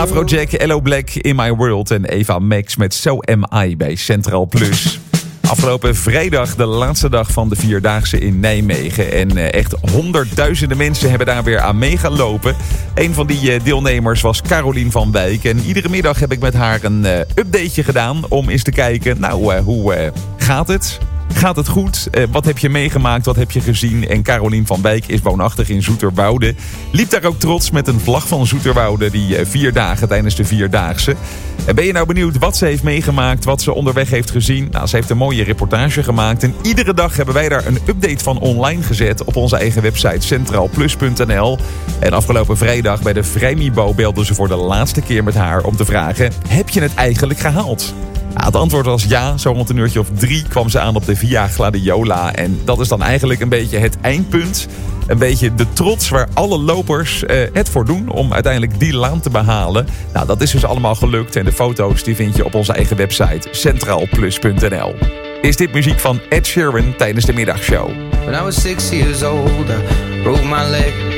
Afrojack, Hello Black, In My World en Eva Max met So Am I bij Centraal Plus. Afgelopen vrijdag de laatste dag van de Vierdaagse in Nijmegen. En echt honderdduizenden mensen hebben daar weer aan mee gaan lopen. Een van die deelnemers was Carolien van Wijk. En iedere middag heb ik met haar een updateje gedaan om eens te kijken, hoe gaat het? Gaat het goed? Wat heb je meegemaakt? Wat heb je gezien? En Carolien van Wijk is woonachtig in Zoeterwoude. Liep daar ook trots met een vlag van Zoeterwoude die 4 dagen tijdens de Vierdaagse. En ben je nou benieuwd wat ze heeft meegemaakt? Wat ze onderweg heeft gezien? Nou, ze heeft een mooie reportage gemaakt. En iedere dag hebben wij daar een update van online gezet op onze eigen website centraalplus.nl. En afgelopen vrijdag bij de Vrijmibo belden ze voor de laatste keer met haar om te vragen: heb je het eigenlijk gehaald? Ja, het antwoord was ja. Zo rond een uurtje of 3 kwam ze aan op de Via Gladiola. En dat is dan eigenlijk een beetje het eindpunt. Een beetje de trots waar alle lopers het voor doen om uiteindelijk die laan te behalen. Nou, dat is dus allemaal gelukt. En de foto's die vind je op onze eigen website centraalplus.nl. Is dit muziek van Ed Sheeran tijdens de middagshow. When I was 6 years old, I broke my leg.